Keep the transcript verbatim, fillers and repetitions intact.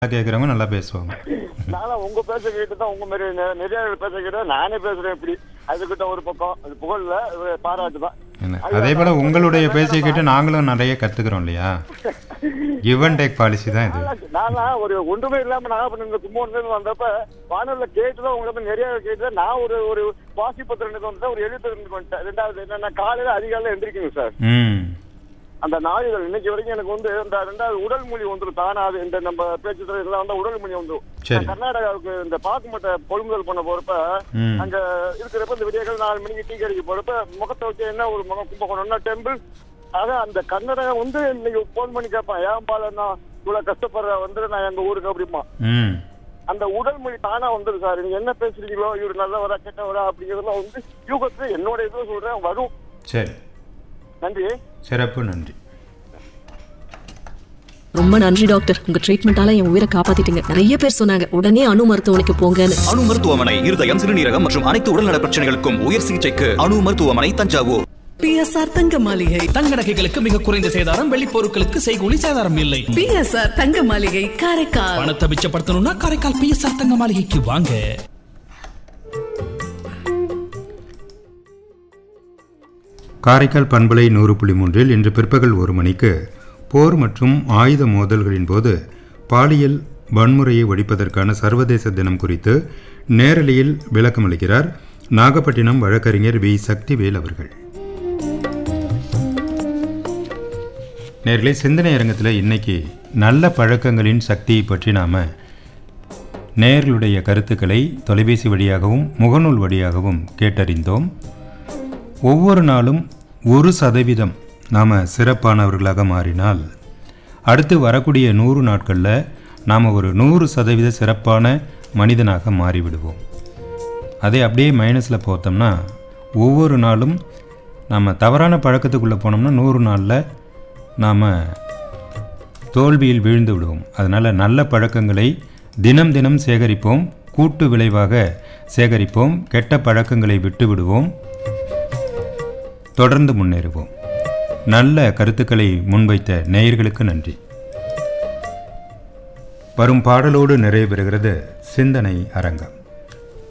கேட்குறவங்க நல்லா பேசுவாங்க. நானும் உங்க பேச கேட்டு தான் உங்க மாதிரி நெ- நிறைய பேச கேட்டு நானே பேசுறேன். இப்படி அதுக்கிட்ட ஒரு பக்கம் அது புகழ்ல ஒரு பாராட்டு தான். அதே போல் உங்களுடைய பேச்சை கேட்டு நாங்களும் நிறைய கற்றுக்குறோம் இல்லையா? கிவ் அண்ட் டேக் பாலிசி தான் இது. நான் ஒரு ஒன்றுமே இல்லாம நான் இப்ப இந்த கும்பகோணத்துல வந்தப்ப வானொலியில கேட்டுதான் உங்களை நிறைய கேட்டு நான் ஒரு ஒரு வாசிப்பத்திரனுக்கு வந்துட்டேன், ஒரு எழுத்துறதுக்கு வந்துட்டேன். ரெண்டாவது என்னன்னா காலையில அதிகாலையில எந்திரிக்கணும் சார். ம் அந்த நாளிதழ் இன்னைக்கு வரைக்கும் எனக்கு வந்து இந்த ரெண்டாவது உடல் மொழி வந்துடும் தானா. அது இந்த நம்ம பேச்சு இதெல்லாம் வந்து உடல் மொழி வந்துடும். சரி. கர்நாடகாவுக்கு இந்த பாக்குமட்டை கொள்முதல் பண்ண போறப்ப ம் அங்க இருக்கிறப்ப இந்த விடியர்கள் நாலு மணிக்கு டீ கடைக்கு போறப்ப முகத்தை வச்சு என்ன ஒரு முகம் கும்பகோணம்னா டெம்பிள். ஆக அந்த கர்நாடகா வந்து இன்னைக்கு போன் பண்ணி கேட்பான், ஏன் பால நான் இவ்வளவு கஷ்டப்படுற வந்து நான் எங்க ஊருக்கு அப்படிமா. ம் அந்த உடல் மொழி தானா வந்துடும் சார். நீங்க என்ன பேசுறீங்களோ இவரு நல்லவரா கெட்டவரா அப்படிங்கிறதுலாம் வந்து யூகத்துல என்னோட இதுல சொல்றேன் வரும். சரி, நன்றி. சிறப்பு, நன்றி. ரொம்ப நன்றி டாக்டர், உங்க ட்ரீட்மெண்டால என் உயிரை காப்பாத்திட்டீங்க. நிறைய பேர் சொன்னாங்க உடனே அணு மருத்துவமனைக்கு போங்கன்னு. அணு மருத்துவமனை இருதயம், சிறுநீரகம் மற்றும் அனைத்து உடல்நல பிரச்சனைகளுக்கும் உயர் சிகிச்சைக்கு அணு மருத்துவமனை, தஞ்சாவூர். பிஎஸ்ஆர் தங்க மாளிகை தங்க நகைகளுக்கு மிக குறைந்த சேதாரம், வெள்ளி பொருட்களுக்கு செய்கூலி சேதாரம் இல்லை. பிஎஸ்ஆர் தங்க மாளிகை காரைக்கால். பணத்தை மிச்சப்படுத்தணும்னா காரைக்கால் பிஎஸ்ஆர் தங்க மாளிகைக்கு வாங்க. காரைக்கால் பண்பலை நூறு புள்ளி மூன்றில் இன்று பிற்பகல் ஒரு மணிக்கு போர் மற்றும் ஆயுத மோதல்களின் போது பாலியல் வன்முறையை ஒழிப்பதற்கான சர்வதேச தினம் குறித்து நேரலையில் விளக்கமளிக்கிறார் நாகப்பட்டினம் வழக்கறிஞர் வி சக்திவேல் அவர்கள். நேரலை சிந்தனை அரங்கத்தில் இன்னைக்கு நல்ல பழக்கங்களின் சக்தியை பற்றி நாம் நேயர்களுடைய கருத்துக்களை தொலைபேசி வழியாகவும் முகநூல் வழியாகவும் கேட்டறிந்தோம். ஒவ்வொரு நாளும் ஒரு சதவீதம் நாம் சிறப்பானவர்களாக மாறினால் அடுத்து வரக்கூடிய நூறு நாட்களில் நாம் ஒரு நூறு சதவீத சிறப்பான மனிதனாக மாறிவிடுவோம். அதை அப்படியே மைனஸில் பார்த்தோம்னா ஒவ்வொரு நாளும் நம்ம தவறான பழக்கத்துக்குள்ளே போனோம்னா நூறு நாளில் நாம் தோல்வியில் வீழ்ந்து விடுவோம். அதனால் நல்ல பழக்கங்களை தினம் தினம் சேகரிப்போம், கூட்டு விளைவாக சேகரிப்போம், கெட்ட பழக்கங்களை விட்டு விடுவோம், தொடர்ந்து முன்னேறுவோம். நல்ல கருத்துக்களை முன்வைத்த நேயர்களுக்கு நன்றி. வரும் பாடலோடு நிறைவு பெறுகிறது சிந்தனை அரங்கம்.